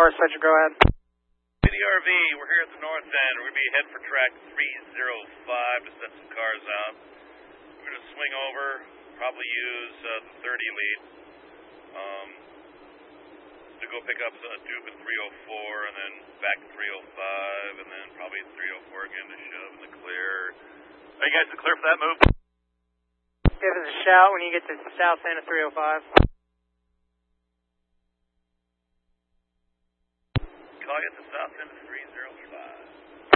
Center, go ahead. CDRV, we're here at the north end. We're going to be heading for track 305 to set some cars out. We're going to swing over, probably use the 30 lead to go pick up Duke at 304 and then back to 305 and then probably 304 again to shove in the clear. Are you guys clear for that move? Give us a shout when you get to the south end of 305. Call you at the south end of